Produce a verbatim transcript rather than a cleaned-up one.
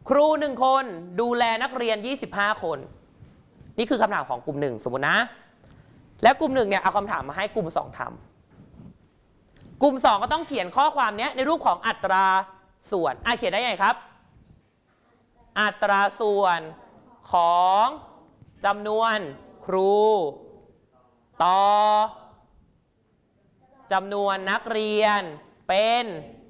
ครูหนึ่งคนดูแลนักเรียนยี่สิบห้าคนนี่คือคำถามของกลุ่มหนึ่งสมมตินะแล้วกลุ่มหนึ่งเนี่ยเอาคำถามมาให้กลุ่มสองทำกลุ่มสองก็ต้องเขียนข้อความนี้ในรูปของอัตราส่วนอ่ะเขียนได้ยังไงครับอัตราส่วนของจำนวนครูต่อจำนวนนักเรียนเป็น